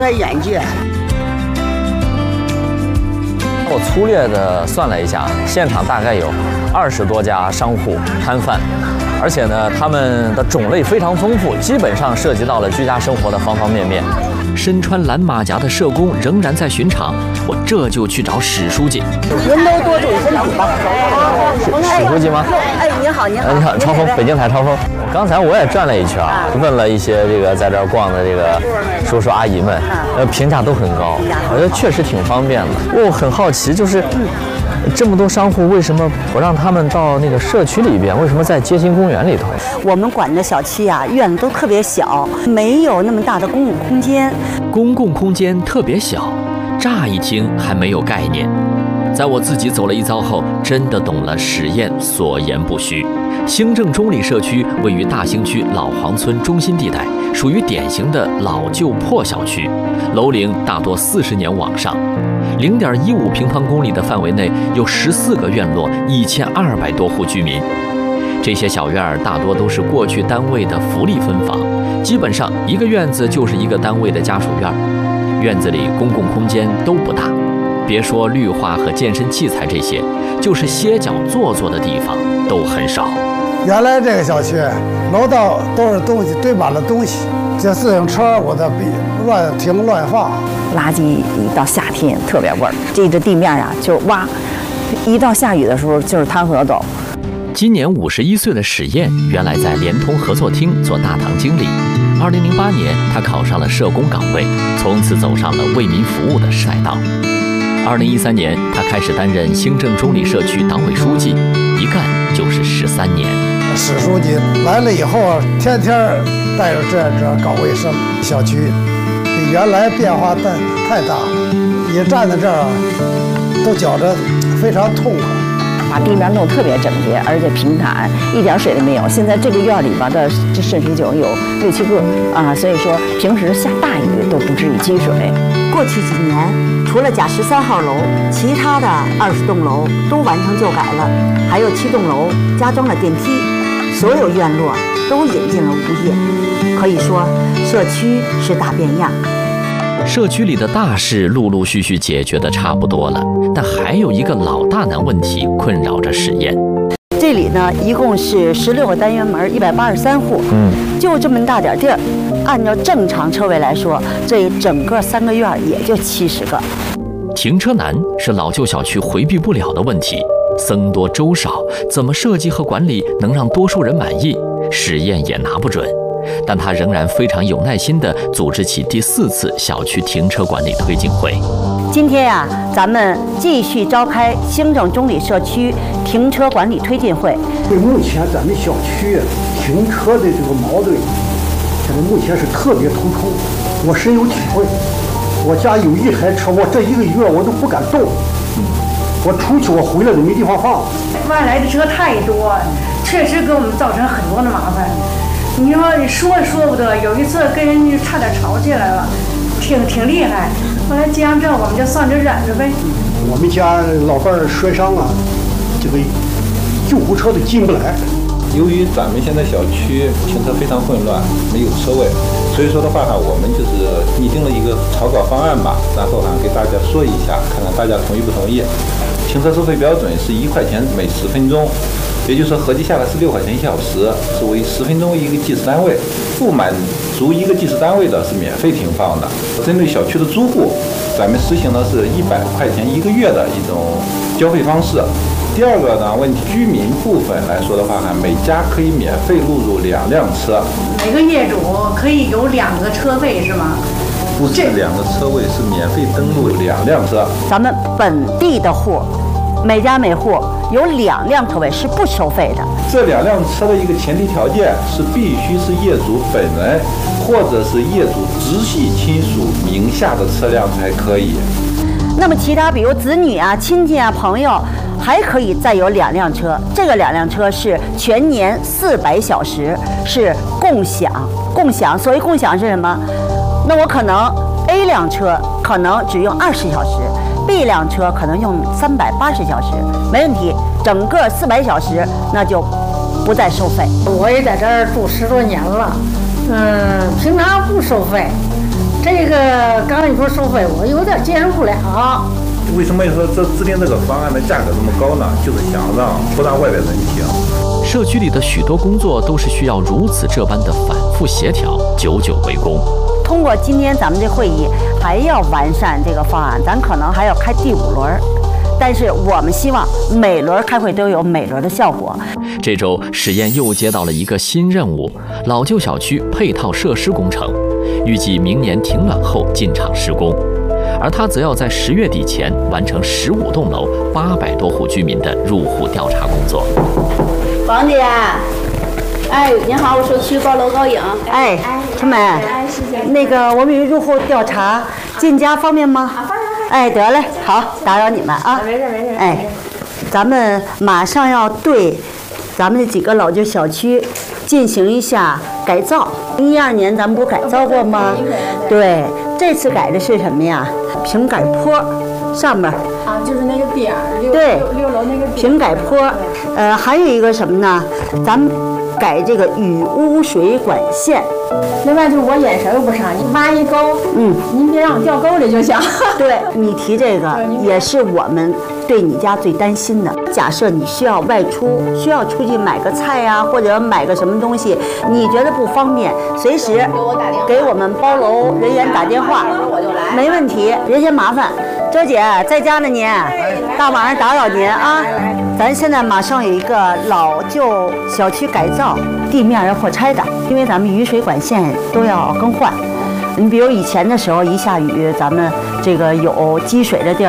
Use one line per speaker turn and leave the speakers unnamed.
眼界。
我粗略的算了一下，现场大概有20多家商户摊贩，而且呢，他们的种类非常丰富，基本上涉及到了居家生活的方方面面。身穿蓝马甲的社工仍然在巡场，我这就去找史书记。
您都多注意身体吧。
史书记吗？
哎，你好，你好。
你好，超峰，北京台超峰。刚才我也转了一圈，问了一些这个在这儿逛的这个叔叔阿姨们，评价都很高，我觉得确实挺方便的。我很好奇，就是这么多商户，为什么不让他们到那个社区里边？为什么在街心公园里头？
我们管的小区啊，院子都特别小，没有那么大的公共空间。
公共空间特别小，乍一听还没有概念。在我自己走了一遭后，真的懂了史燕所言不虚。兴正中里社区位于大兴区老黄村中心地带，属于典型的老旧破小区，楼龄大多40年往上。0.15平方公里的范围内有14个院落，1200多户居民。这些小院大多都是过去单位的福利分房，基本上一个院子就是一个单位的家属院。院子里公共空间都不大，别说绿化和健身器材这些，就是歇脚坐坐的地方都很少。
原来这个小区楼道都是东西堆满了东西，这自行车我的乱停乱放，
垃圾一到夏天特别味儿，这地面啊就挖，一到下雨的时候就是汤河走。
今年51岁的史燕，原来在联通合作厅做大堂经理。2008年，她考上了社工岗位，从此走上了为民服务的赛道。2013年，她开始担任兴正中里社区党委书记，一干就是13年。
史书记来了以后，天天带着这搞卫生，小区比原来变化太大了。一站在这儿，都觉着非常痛快。
把地面弄特别整洁，而且平坦，一点水都没有。现在这个院里边的这渗水井有6、7个啊，所以说平时下大雨都不至于积水。
过去几年，除了甲13号楼，其他的20栋楼都完成旧改了，还有7栋楼加装了电梯，所有院落都引进了物业，可以说社区是大变样。
社区里的大事陆陆续续解决的差不多了，但还有一个老大难问题困扰着史燕。
这里呢，一共是16个单元门，183户，就这么大点地儿。按照正常车位来说，这整个3个院也就70个。
停车难是老旧小区回避不了的问题，僧多粥少，怎么设计和管理能让多数人满意？史燕也拿不准。但他仍然非常有耐心地组织起第4次小区停车管理推进会。
今天呀，咱们继续召开兴正中里社区停车管理推进会。
目前咱们小区停车的这个矛盾，现在目前是特别突出，我深有体会。我家有1台车，我这1个月我都不敢动，我出去我回来都没地方放。
外来的车太多，确实给我们造成很多的麻烦。你说你说也说不得，有一次跟人家差点吵起来了，挺厉害。后来这样这我们就算着忍着呗。
我们家老伴儿摔伤了，这个救护车都进不来。
由于咱们现在小区停车非常混乱，没有车位，所以说的话我们就是拟定了一个草稿方案吧，然后给大家说一下，看看大家同意不同意。停车收费标准是1块钱每10分钟。也就是说，合计下来是6块钱1小时，是为10分钟一个计时单位。不满足一个计时单位的是免费停放的。针对小区的租户，咱们实行的是100块钱1个月的一种交费方式。第二个呢，问题居民部分来说的话每家可以免费录入2辆车。
每个业主可以有2个车位是吗？
不是2个车位，是免费登录2辆车。
咱们本地的户，每家每户有2辆车位是不收费的。
这2辆车的一个前提条件是必须是业主本人或者是业主直系亲属名下的车辆才可以。
那么其他比如子女啊、亲戚啊、朋友，还可以再有2辆车。这个2辆车是全年400小时，是共享。共享，所谓共享是什么？那我可能 A 辆车可能只用20小时。B 辆车可能用380小时，没问题，整个400小时那就不再收费。
我也在这儿住10多年了，平常不收费， 这个刚才你说收费，我有点接受不了。
为什么说制定这个方案的价格这么高呢？就是想不让外边人听。
社区里的许多工作都是需要如此这般的反复协调，久久为功。
通过今天咱们这会议，还要完善这个方案，咱可能还要开第5轮。但是我们希望每轮开会都有每轮的效果。
这周史燕又接到了一个新任务：老旧小区配套设施工程，预计明年停暖后进场施工。而他则要在10月底前完成15栋楼800多户居民的入户调查工作。
王姐，哎，您好，我社区高楼高影。
哎，陈美，那个我们入户调查进家方便吗？方便。哎，得嘞，好，打扰你们啊。
没事。
哎，咱们马上要对咱们这几个老旧小区进行一下改造。12年咱们不是改造过吗？对，这次改的是什么呀？平改坡上面
啊，就是那个点儿，
对
6楼那个点
平改坡。还有一个什么呢？咱们改这个雨污水管线。
另外就是我眼神又不上，你挖一沟，您别让我掉沟里就行。
对，你提这个也是我们对你家最担心的。假设你需要外出，需要出去买个菜呀，或者买个什么东西，你觉得不方便，随时给我们包楼人员打电话，没问题，别嫌麻烦。周姐在家呢，您大晚上打扰您啊。咱现在马上有一个老旧小区改造，地面要破拆的，因为咱们雨水管线都要更换。你比如以前的时候，一下雨，咱们这个有积水的地儿。